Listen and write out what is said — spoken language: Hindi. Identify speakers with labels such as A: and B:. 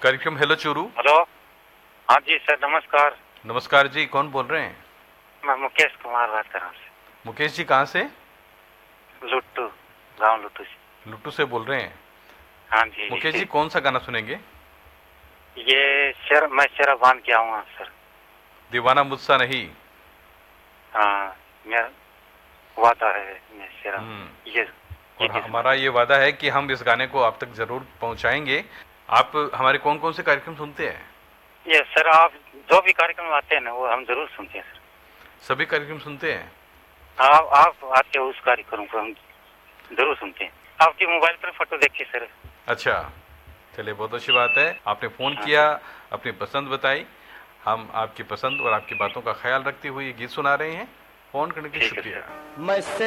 A: कार्यक्रम हेलो चूरू।
B: हेलो। हाँ जी सर, नमस्कार।
A: नमस्कार जी, कौन बोल रहे हैं?
B: मैं मुकेश कुमार बात कर रहा हूँ।
A: मुकेश जी कहाँ से?
B: लुट्टू, गांव लुट्टू से।
A: लुट्टू से बोल रहे हैं।
B: हाँ जी।
A: मुकेश जी कौन सा गाना सुनेंगे?
B: मैं शेरा बांध के आऊँगा सर।
A: दीवाना मुझसा नहीं।
B: हाँ, मेरा वादा है मैं शेरा। ये
A: और हमारा ये वादा है कि हम इस गाने को आप तक जरूर पहुंचाएंगे। आप हमारे कौन कौन से कार्यक्रम सुनते हैं?
B: ये सर, आप जो भी कार्यक्रम आते हैं ना वो हम जरूर सुनते हैं सर।
A: सभी कार्यक्रम सुनते हैं?
B: आप आते हो उस कार्यक्रम को हम जरूर सुनते हैं। आपकी मोबाइल पर फोटो देखिए सर।
A: अच्छा, चलिए बहुत अच्छी बात है, आपने फ़ोन
B: हाँ
A: किया, अपनी पसंद बताई। हम आपकी पसंद और आपकी बातों का ख्याल रखते हुए ये गीत सुना रहे हैं। फ़ोन करने के लिए
B: ठीक है
A: शुक्रिया।
B: सर।
C: मैं